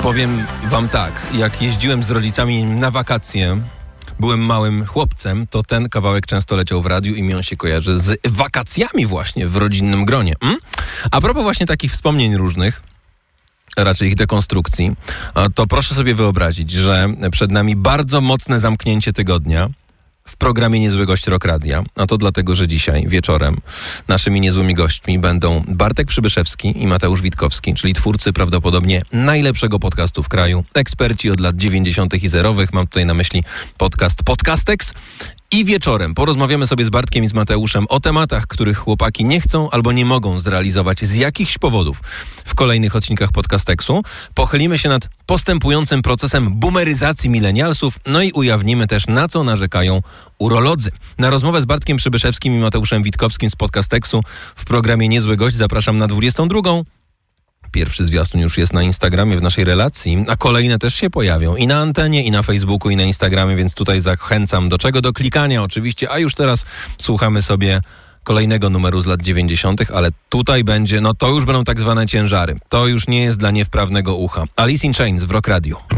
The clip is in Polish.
Powiem wam tak, jak jeździłem z rodzicami na wakacje, byłem małym chłopcem, to ten kawałek często leciał w radiu i mi on się kojarzy z wakacjami właśnie w rodzinnym gronie. A propos właśnie takich wspomnień różnych, raczej ich dekonstrukcji, to proszę sobie wyobrazić, że przed nami bardzo mocne zamknięcie tygodnia w programie Niezły Gość Rock Radia. A to dlatego, że dzisiaj wieczorem naszymi niezłymi gośćmi będą Bartek Przybyszewski i Mateusz Witkowski, czyli twórcy prawdopodobnie najlepszego podcastu w kraju, eksperci od lat 90. i zerowych. Mam tutaj na myśli podcast Podcastex. I wieczorem porozmawiamy sobie z Bartkiem i z Mateuszem o tematach, których chłopaki nie chcą albo nie mogą zrealizować z jakichś powodów w kolejnych odcinkach Podcasteksu. Pochylimy się nad postępującym procesem boomeryzacji milenialsów, no i ujawnimy też, na co narzekają urolodzy. Na rozmowę z Bartkiem Przybyszewskim i Mateuszem Witkowskim z Podcasteksu w programie Niezły Gość zapraszam na 22. Pierwszy zwiastun już jest na Instagramie w naszej relacji, a kolejne też się pojawią i na antenie, i na Facebooku, i na Instagramie, więc tutaj zachęcam do czego? Do klikania oczywiście, a już teraz słuchamy sobie kolejnego numeru z lat 90., ale tutaj będzie, no to już będą tak zwane ciężary. To już nie jest dla niewprawnego ucha. Alice in Chains w Rock Radio.